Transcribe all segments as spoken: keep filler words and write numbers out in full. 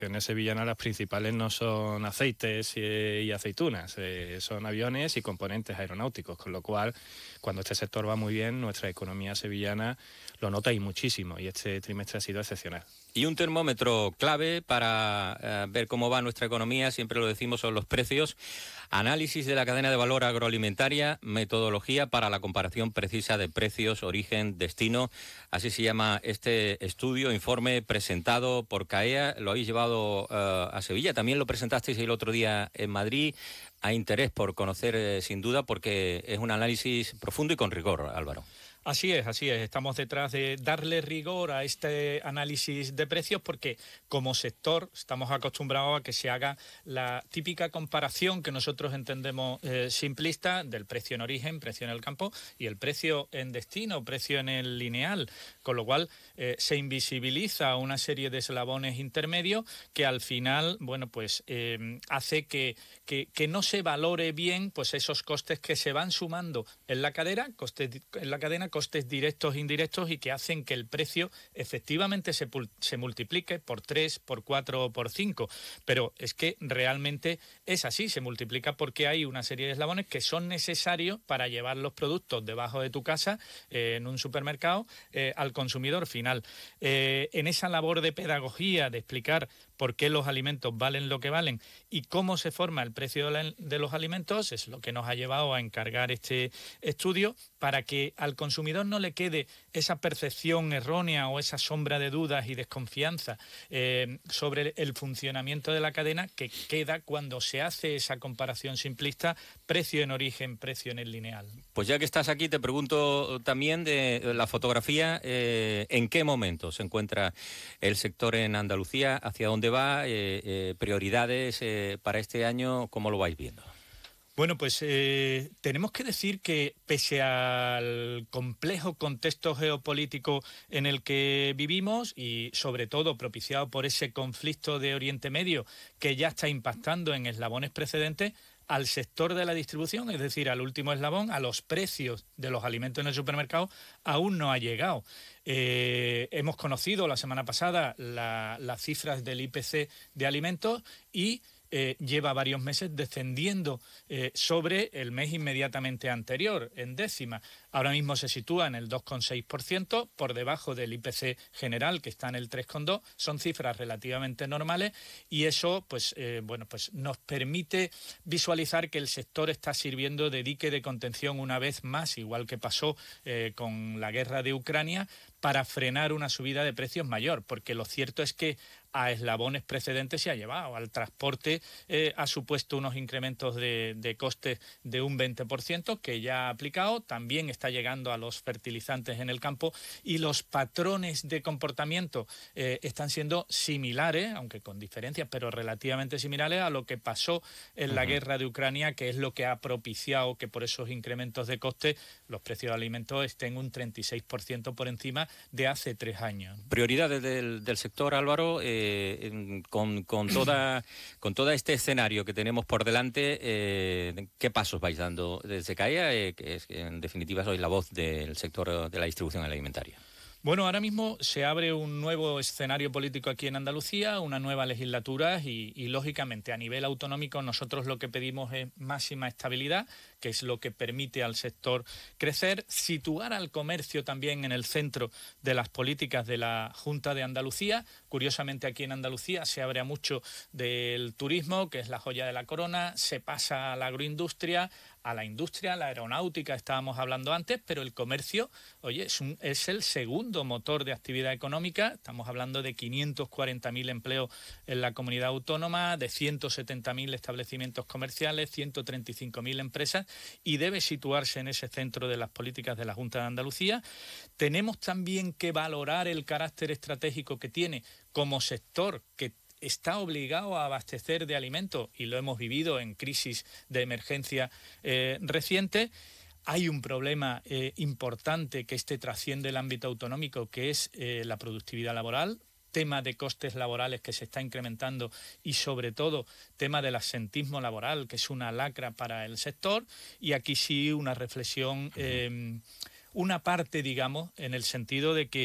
sevillanas las principales no son aceites y, y aceitunas, eh, son aviones y componentes aeronáuticos, con lo cual cuando este sector va muy bien, nuestra economía sevillana lo nota y muchísimo, y este trimestre ha sido excepcional. Y un termómetro clave para eh, ver cómo va nuestra economía, siempre lo decimos, son los precios. Análisis de la cadena de valor agroalimentaria, metodología para la comparación precisa de precios, origen, destino. Así se llama este estudio, informe presentado por CAEA. Lo habéis llevado uh, a Sevilla. También lo presentasteis el otro día en Madrid. Hay interés por conocer, eh, sin duda, porque es un análisis profundo y con rigor, Álvaro. Así es, así es. Estamos detrás de darle rigor a este análisis de precios porque como sector estamos acostumbrados a que se haga la típica comparación que nosotros entendemos eh, simplista del precio en origen, precio en el campo y el precio en destino, precio en el lineal, con lo cual eh, se invisibiliza una serie de eslabones intermedios que al final, bueno, pues eh, hace que, que, que no se valore bien pues esos costes que se van sumando en la cadena, costes en la cadena costes directos e indirectos y que hacen que el precio efectivamente se, se multiplique por tres, por cuatro o por cinco. Pero es que realmente es así, se multiplica porque hay una serie de eslabones que son necesarios para llevar los productos debajo de tu casa, eh, en un supermercado, eh, al consumidor final. Eh, en esa labor de pedagogía, de explicar por qué los alimentos valen lo que valen y cómo se forma el precio de, la, de los alimentos, es lo que nos ha llevado a encargar este estudio para que al consumidor no le quede esa percepción errónea o esa sombra de dudas y desconfianza eh, sobre el funcionamiento de la cadena que queda cuando se hace esa comparación simplista, precio en origen, precio en el lineal. Pues ya que estás aquí, te pregunto también de la fotografía, eh, ¿en qué momento se encuentra el sector en Andalucía? ¿Hacia dónde va? Eh, eh, ¿Prioridades eh, para este año? ¿Cómo lo vais viendo? Bueno, pues eh, tenemos que decir que pese al complejo contexto geopolítico en el que vivimos y sobre todo propiciado por ese conflicto de Oriente Medio que ya está impactando en eslabones precedentes, al sector de la distribución, es decir, al último eslabón, a los precios de los alimentos en el supermercado, aún no ha llegado. Eh, hemos conocido la semana pasada la, las cifras del I P C de alimentos y Eh, lleva varios meses descendiendo eh, sobre el mes inmediatamente anterior, en décima. Ahora mismo se sitúa en el dos coma seis por ciento, por debajo del I P C general, que está en el tres coma dos. Son cifras relativamente normales y eso pues, eh, bueno, pues nos permite visualizar que el sector está sirviendo de dique de contención una vez más, igual que pasó eh, con la guerra de Ucrania, para frenar una subida de precios mayor, porque lo cierto es que a eslabones precedentes se ha llevado. Al transporte eh, ha supuesto unos incrementos de, de costes de un veinte por ciento que ya ha aplicado, también está llegando a los fertilizantes en el campo y los patrones de comportamiento eh, están siendo similares, aunque con diferencias, pero relativamente similares a lo que pasó en la uh-huh. guerra de Ucrania, que es lo que ha propiciado que por esos incrementos de costes los precios de alimentos estén un treinta y seis por ciento por encima de hace tres años. Prioridades del, del sector, Álvaro, eh, con, con, toda, con todo este escenario que tenemos por delante, eh, ¿qué pasos vais dando desde CAEA, eh, que es que en definitiva sois la voz del sector de la distribución alimentaria? Bueno, ahora mismo se abre un nuevo escenario político aquí en Andalucía, una nueva legislatura y, y lógicamente a nivel autonómico nosotros lo que pedimos es máxima estabilidad, que es lo que permite al sector crecer, situar al comercio también en el centro de las políticas de la Junta de Andalucía. Curiosamente aquí en Andalucía se abre a mucho del turismo, que es la joya de la corona, se pasa a la agroindustria, a la industria, a la aeronáutica, estábamos hablando antes, pero el comercio, oye, es, un, es el segundo motor de actividad económica. Estamos hablando de quinientos cuarenta mil empleos en la comunidad autónoma, de ciento setenta mil establecimientos comerciales, ciento treinta y cinco mil empresas, y debe situarse en ese centro de las políticas de la Junta de Andalucía. Tenemos también que valorar el carácter estratégico que tiene como sector, que está obligado a abastecer de alimentos y lo hemos vivido en crisis de emergencia eh, reciente. Hay un problema eh, importante que este trasciende el ámbito autonómico, que es eh, la productividad laboral, tema de costes laborales que se está incrementando y sobre todo tema del absentismo laboral, que es una lacra para el sector. Y aquí sí una reflexión, eh, una parte, digamos, en el sentido de que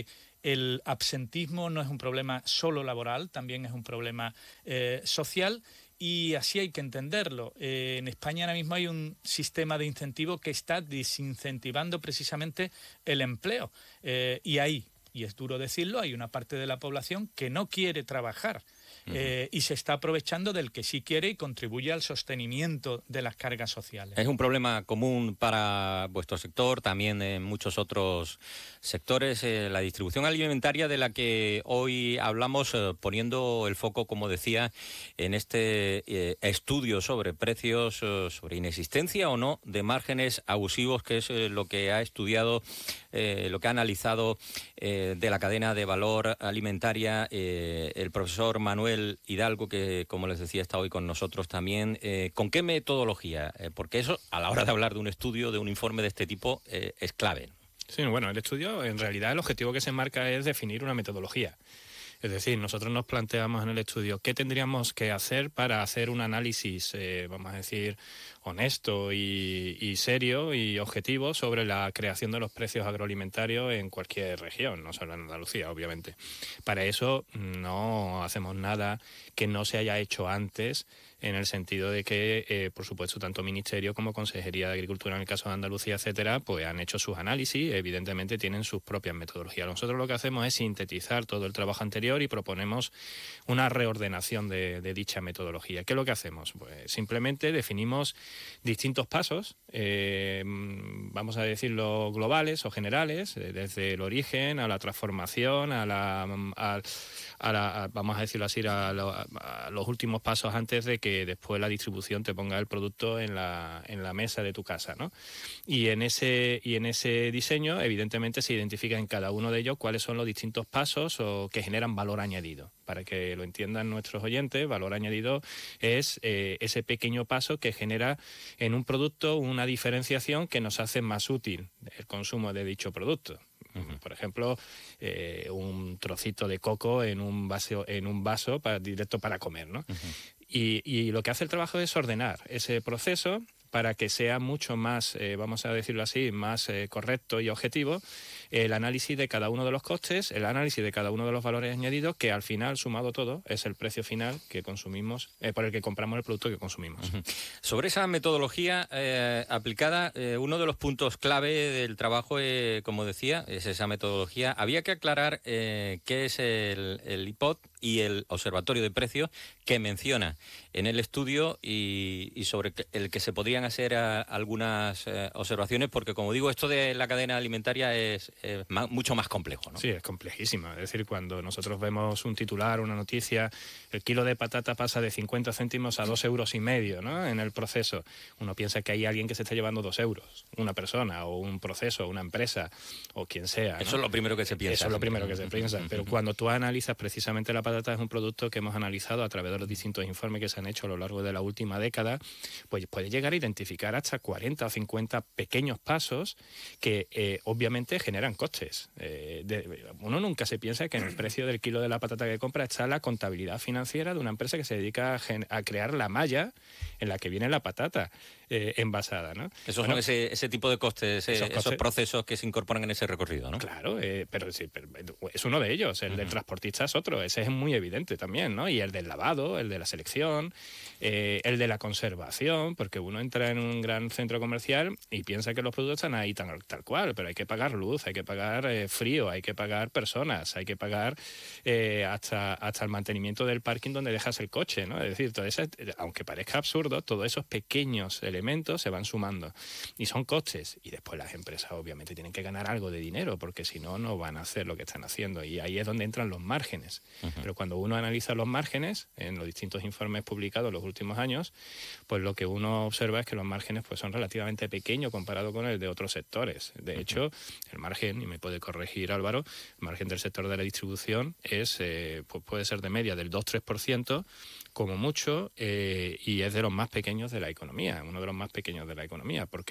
el absentismo no es un problema solo laboral, también es un problema eh, social. Y así hay que entenderlo. Eh, en España ahora mismo hay un sistema de incentivo que está desincentivando precisamente el empleo. Eh, y ahí, y es duro decirlo, hay una parte de la población que no quiere trabajar. Eh, y se está aprovechando del que sí quiere y contribuye al sostenimiento de las cargas sociales. Es un problema común para vuestro sector, también en muchos otros sectores. Eh, la distribución alimentaria de la que hoy hablamos, eh, poniendo el foco, como decía, en este eh, estudio sobre precios, eh, sobre inexistencia o no de márgenes abusivos, que es eh, lo que ha estudiado, eh, lo que ha analizado eh, de la cadena de valor alimentaria eh, el profesor Manuel Hidalgo, que, como les decía, está hoy con nosotros también. Eh, ¿Con qué metodología? Eh, porque eso, a la hora de hablar de un estudio, de un informe de este tipo, eh, es clave. Sí, bueno, el estudio, en realidad, el objetivo que se marca es definir una metodología. Es decir, nosotros nos planteamos en el estudio qué tendríamos que hacer para hacer un análisis, eh, vamos a decir, honesto y, y serio y objetivo sobre la creación de los precios agroalimentarios en cualquier región, no solo en Andalucía, obviamente. Para eso no hacemos nada que no se haya hecho antes, en el sentido de que, eh, por supuesto, tanto Ministerio como Consejería de Agricultura, en el caso de Andalucía, etcétera, pues han hecho sus análisis, evidentemente tienen sus propias metodologías. Nosotros lo que hacemos es sintetizar todo el trabajo anterior y proponemos una reordenación de, de dicha metodología. ¿Qué es lo que hacemos? Pues simplemente definimos distintos pasos, eh, vamos a decirlo globales o generales, eh, desde el origen a la transformación, a la, a, a la a, vamos a decirlo así, a, lo, a los últimos pasos antes de que después la distribución te ponga el producto en la, en la mesa de tu casa, ¿no? Y en ese, y en ese diseño, evidentemente, se identifica en cada uno de ellos cuáles son los distintos pasos o que generan valor añadido. Para que lo entiendan nuestros oyentes, valor añadido es eh, ese pequeño paso que genera en un producto una diferenciación que nos hace más útil el consumo de dicho producto. Uh-huh. Por ejemplo, eh, un trocito de coco en un vaso, en un vaso para, directo para comer, ¿no? Uh-huh. Y, y lo que hace el trabajo es ordenar ese proceso para que sea mucho más, eh, vamos a decirlo así, más eh, correcto y objetivo el análisis de cada uno de los costes, el análisis de cada uno de los valores añadidos, que al final, sumado todo, es el precio final que consumimos, eh, por el que compramos el producto que consumimos. Uh-huh. Sobre esa metodología eh, aplicada, eh, uno de los puntos clave del trabajo, eh, como decía, es esa metodología. Había que aclarar eh, qué es el, el I P O D y el Observatorio de Precios que menciona en el estudio y, y sobre el que se podrían hacer a, algunas eh, observaciones, porque, como digo, esto de la cadena alimentaria es, es más, mucho más complejo, ¿no? Sí, es complejísimo. Es decir, cuando nosotros vemos un titular, una noticia, el kilo de patata pasa de cincuenta céntimos a dos euros y medio, ¿no? En el proceso. Uno piensa que hay alguien que se está llevando dos euros, una persona o un proceso, una empresa o quien sea, ¿no? Eso es lo primero que se piensa. Eso es lo primero que se piensa. Pero cuando tú analizas, precisamente la patata es un producto que hemos analizado a través de los distintos informes que se han hecho a lo largo de la última década, pues puede llegar a identificar hasta cuarenta o cincuenta pequeños pasos que eh, obviamente generan costes. Eh, de, uno nunca se piensa que en el precio del kilo de la patata que compra está la contabilidad financiera de una empresa que se dedica a, gen, a crear la malla en la que viene la patata eh, envasada, ¿no? Esos bueno, son ese, ese tipo de costes, esos, esos costes, procesos que se incorporan en ese recorrido, ¿no? Claro, eh, pero, sí, pero es uno de ellos. El uh-huh. del transportista es otro. Ese es muy evidente también, ¿no? Y el del lavado, el de la selección, eh, el de la conservación, porque uno entra en un gran centro comercial y piensa que los productos están ahí tal, tal cual, pero hay que pagar luz, hay que pagar eh, frío, hay que pagar personas, hay que pagar eh, hasta, hasta el mantenimiento del parking donde dejas el coche, ¿no? Es decir, todo ese, aunque parezca absurdo, todos esos pequeños elementos se van sumando y son costes, y después las empresas obviamente tienen que ganar algo de dinero porque si no, no van a hacer lo que están haciendo, y ahí es donde entran los márgenes. Uh-huh. Pero cuando uno analiza los márgenes en los distintos informes publicados en los últimos años, pues lo que uno observa es que los márgenes pues son relativamente pequeños comparado con el de otros sectores. De uh-huh. hecho, el margen, y me puede corregir Álvaro, el margen del sector de la distribución es eh, pues puede ser de media del dos a tres por ciento como mucho, eh, y es de los más pequeños de la economía, uno de los más pequeños de la economía, porque bueno,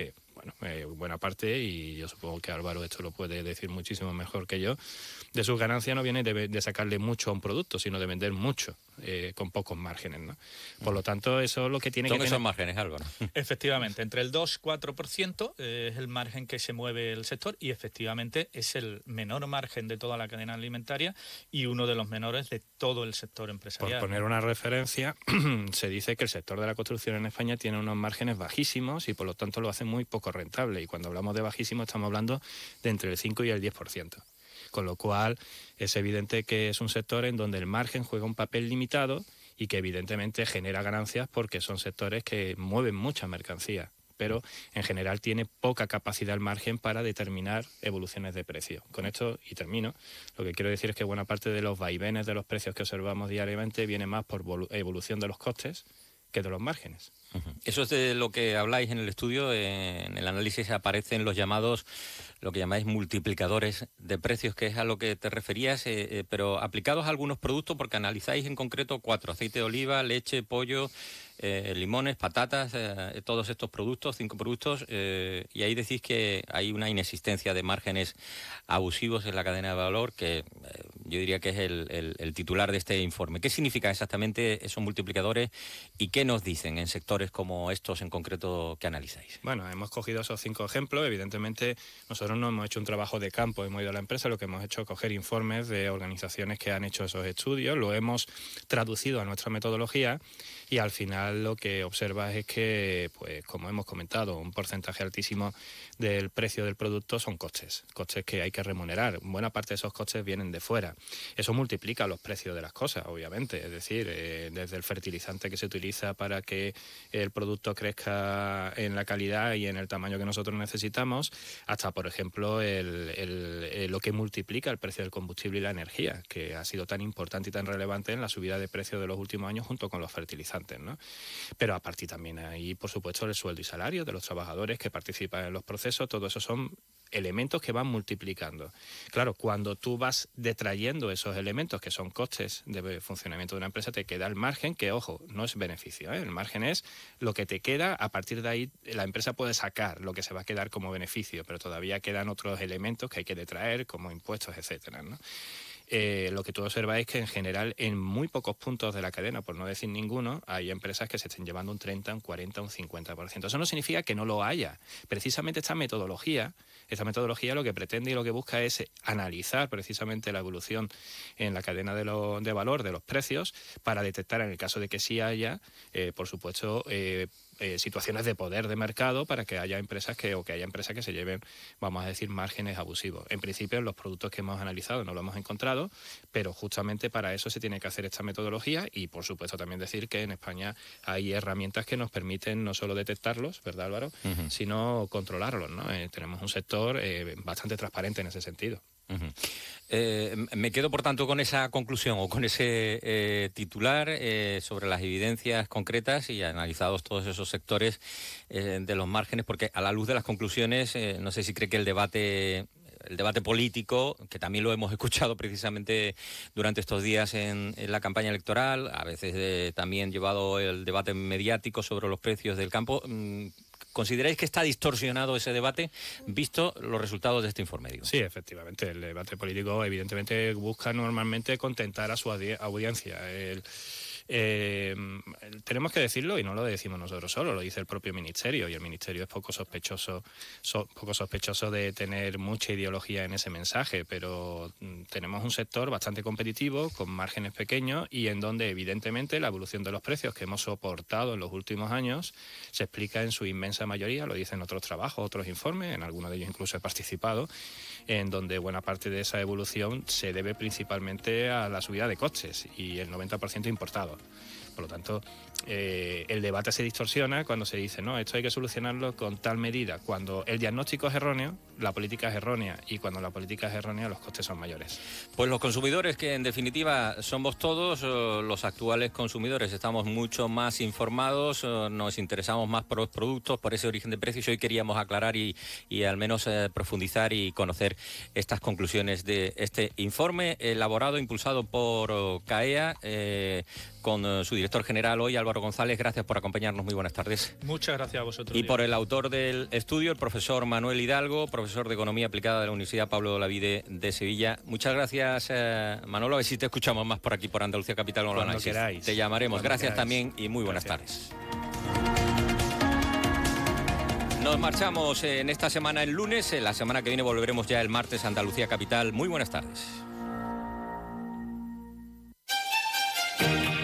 bueno, eh, buena parte, y yo supongo que Álvaro esto lo puede decir muchísimo mejor que yo, de sus ganancias no viene de, de sacarle mucho a un producto, sino de vender mucho, eh, con pocos márgenes, ¿no? Por lo tanto, eso es lo que tiene Son que tener... esos márgenes, Álvaro. Efectivamente, entre el dos y cuatro por ciento eh, es el margen que se mueve el sector, y efectivamente es el menor margen de toda la cadena alimentaria y uno de los menores de todo el sector empresarial. Por poner una referencia, se dice que el sector de la construcción en España tiene unos márgenes bajísimos y por lo tanto lo hace muy poco rentable. Y cuando hablamos de bajísimo estamos hablando de entre el cinco y el diez por ciento. Con lo cual es evidente que es un sector en donde el margen juega un papel limitado y que evidentemente genera ganancias porque son sectores que mueven mucha mercancía, pero en general tiene poca capacidad el margen para determinar evoluciones de precio. Con esto, y termino, lo que quiero decir es que buena parte de los vaivenes de los precios que observamos diariamente viene más por evolución de los costes que de los márgenes. Eso es de lo que habláis en el estudio. En el análisis aparecen los llamados, lo que llamáis multiplicadores de precios, que es a lo que te referías, eh, eh, pero aplicados a algunos productos, porque analizáis en concreto cuatro: aceite de oliva, leche, pollo, eh, limones, patatas, eh, todos estos productos, cinco productos, eh, y ahí decís que hay una inexistencia de márgenes abusivos en la cadena de valor, que eh, yo diría que es el, el, el titular de este informe. ¿Qué significa exactamente esos multiplicadores y qué nos dicen en sectores como estos en concreto que analizáis? Bueno, hemos cogido esos cinco ejemplos. Evidentemente, nosotros no hemos hecho un trabajo de campo, hemos ido a la empresa, lo que hemos hecho es coger informes de organizaciones que han hecho esos estudios, lo hemos traducido a nuestra metodología y al final lo que observas es que, pues como hemos comentado, un porcentaje altísimo del precio del producto son costes, costes que hay que remunerar. Buena parte de esos costes vienen de fuera. Eso multiplica los precios de las cosas, obviamente, es decir, eh, desde el fertilizante que se utiliza para que el producto crezca en la calidad y en el tamaño que nosotros necesitamos, hasta, por ejemplo, el, el, el, lo que multiplica el precio del combustible y la energía, que ha sido tan importante y tan relevante en la subida de precios de los últimos años junto con los fertilizantes, ¿no? Pero a partir también hay, por supuesto, el sueldo y salario de los trabajadores que participan en los procesos. Todo eso son elementos que van multiplicando. Claro, cuando tú vas detrayendo esos elementos que son costes de funcionamiento de una empresa, te queda el margen, que, ojo, no es beneficio, ¿eh? El margen es lo que te queda. A partir de ahí la empresa puede sacar lo que se va a quedar como beneficio, pero todavía quedan otros elementos que hay que detraer, como impuestos, etcétera, ¿no? Eh, lo que tú observas es que en general en muy pocos puntos de la cadena, por no decir ninguno, hay empresas que se estén llevando un treinta, un cuarenta, un cincuenta por ciento. Eso no significa que no lo haya. Precisamente esta metodología, esta metodología lo que pretende y lo que busca es analizar precisamente la evolución en la cadena de, lo, de valor de los precios para detectar, en el caso de que sí haya, eh, por supuesto, eh, Eh, situaciones de poder de mercado para que haya empresas que o que haya empresas que se lleven, vamos a decir, márgenes abusivos. En principio, en los productos que hemos analizado no lo hemos encontrado, pero justamente para eso se tiene que hacer esta metodología y, por supuesto, también decir que en España hay herramientas que nos permiten no solo detectarlos, ¿verdad, Álvaro?, uh-huh. sino controlarlos, ¿no? Eh, tenemos un sector eh, bastante transparente en ese sentido. Uh-huh. Eh, me quedo, por tanto, con esa conclusión o con ese eh, titular eh, sobre las evidencias concretas y analizados todos esos sectores eh, de los márgenes, porque a la luz de las conclusiones, eh, no sé si cree que el debate... el debate político, que también lo hemos escuchado precisamente durante estos días en, en la campaña electoral, a veces eh, también llevado el debate mediático sobre los precios del campo. ¿Consideráis que está distorsionado ese debate, visto los resultados de este informe? Digo? Sí, efectivamente. El debate político, evidentemente, busca normalmente contentar a su audiencia. El... Eh, tenemos que decirlo y no lo decimos nosotros solo, lo dice el propio ministerio y el ministerio es poco sospechoso so, poco sospechoso de tener mucha ideología en ese mensaje, pero mm, tenemos un sector bastante competitivo con márgenes pequeños y en donde evidentemente la evolución de los precios que hemos soportado en los últimos años se explica en su inmensa mayoría, lo dicen otros trabajos, otros informes, en algunos de ellos incluso he participado, en donde buena parte de esa evolución se debe principalmente a la subida de costes y el noventa por ciento importado. Por lo tanto, eh, el debate se distorsiona cuando se dice, no, esto hay que solucionarlo con tal medida. Cuando el diagnóstico es erróneo, la política es errónea, y cuando la política es errónea, los costes son mayores. Pues los consumidores, que en definitiva somos todos, los actuales consumidores, estamos mucho más informados, nos interesamos más por los productos, por ese origen de precios. Hoy queríamos aclarar y, y al menos eh, profundizar y conocer estas conclusiones de este informe elaborado, impulsado por CAEA, eh, con eh, su director director general hoy, Álvaro González, gracias por acompañarnos. Muy buenas tardes. Muchas gracias a vosotros. Y por el autor del estudio, el profesor Manuel Hidalgo, profesor de Economía Aplicada de la Universidad Pablo de Olavide de Sevilla. Muchas gracias, eh, Manolo. A ver si te escuchamos más por aquí, por Andalucía Capital. Cuando Análisis. queráis. Te llamaremos. Cuando Gracias queráis. también y muy buenas Gracias. tardes. Nos marchamos en esta semana el lunes. En la semana que viene volveremos ya el martes a Andalucía Capital. Muy buenas tardes.